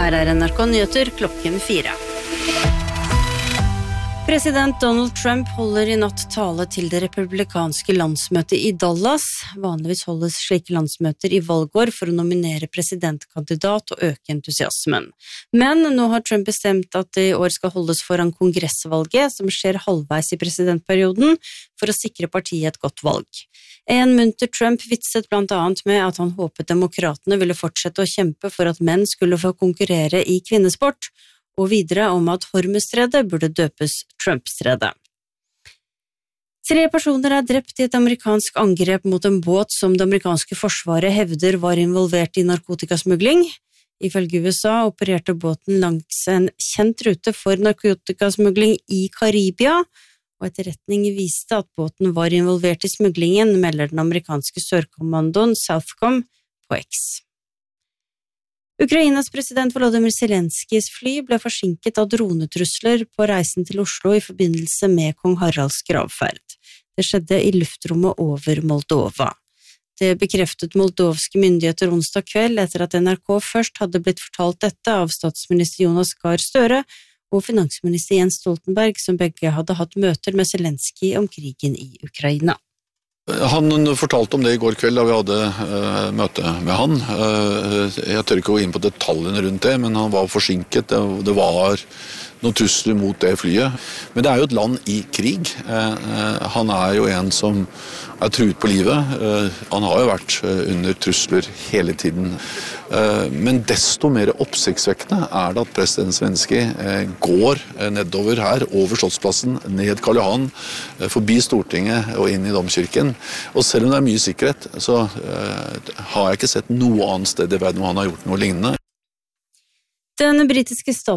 Her NRK Nyheter klokken 4. President Donald Trump holder I natt tale til det republikanske landsmøtet I Dallas. Vanligvis holdes slike landsmøter I valgår for å nominere presidentkandidat og øke entusiasmen. Men nå har Trump bestemt at det I år skal holdes foran kongressvalget, som skjer halvveis I presidentperioden, for å sikre partiet et godt valg. En munter Trump vitset blant annet med at han håpet demokratene ville fortsette å kjempe for at menn skulle få konkurrere I kvinnesport, og videre om at Hormuzstredet burde døpes Trump-stredet. 3 personer drept I et amerikansk angrep mot en båt som det amerikanske forsvaret hevder var involvert I narkotikasmugling. Ifølge USA opererte båten langs en kjent rute for narkotikasmugling I Karibia, og etterretning viste at båten var involvert I smuglingen, melder den amerikanske sørkommandoen Southcom på X. Ukrainas president Volodymyr Zelenskijs fly ble forsinket av dronetrusler på reisen til Oslo I forbindelse med kong Haralds gravferd. Det skjedde I luftrommet over Moldova. Det bekreftet moldovske myndigheter onsdag kveld etter at NRK først hadde blitt fortalt dette av statsminister Jonas Gahr Støre og finansminister Jens Stoltenberg, som begge hadde hatt møter med Zelenskij om krigen I Ukraina. Han fortalte om det I går kveld da vi hadde møte med han. Jeg tør ikke gå inn på detaljene rundt det, men han var forsinket. Det var noen trusler mot det flyet. Men det jo et land I krig. Han jo en som truet på livet. Han har jo vært under trusler hele tiden. Men desto mer oppsiktsvekkende det at president Zelenskij går nedover her, over Slottsplassen, ned Karl Johan, forbi Stortinget og inn I Domkirken. Og selv om det mye sikkerhet, så har jeg ikke sett noe annet sted I verden hvor han har gjort noe lignende. Den britiske